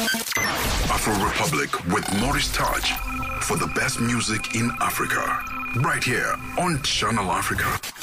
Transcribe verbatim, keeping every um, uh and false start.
Afro Republic with Maurice Touch for the best music in Africa. Right here on Channel Africa.